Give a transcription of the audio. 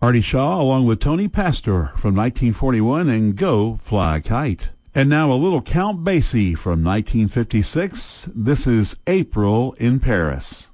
Artie Shaw along with Tony Pastor from 1941 and Go Fly a Kite. And now a little Count Basie from 1956. This is April in Paris.